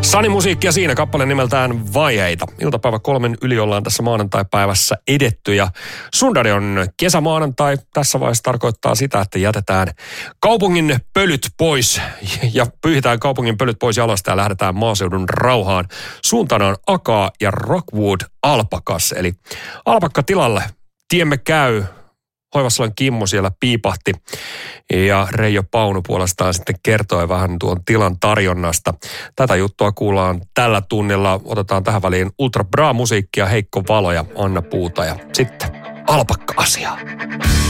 Sani-musiikkia siinä, kappale nimeltään Vaiheita. Iltapäivä 3 yli ollaan tässä maanantai-päivässä edetty ja Sundari on kesämaanantai. Tässä vaiheessa tarkoittaa sitä, että jätetään kaupungin pölyt pois ja pyyhitään kaupungin pölyt pois jalasta ja lähdetään maaseudun rauhaan. Suuntana on Akaa ja Rockwood Alpakas, eli alpakkatilalle. Tiemme käy. Hoivassalan Kimmo siellä piipahti ja Reijo Paunu puolestaan sitten kertoi vähän tuon tilan tarjonnasta. Tätä juttua kuullaan tällä tunnilla. Otetaan tähän väliin Ultra Bra-musiikkia, Heikko Valo ja Anna Puuta ja sitten alpakka-asiaa.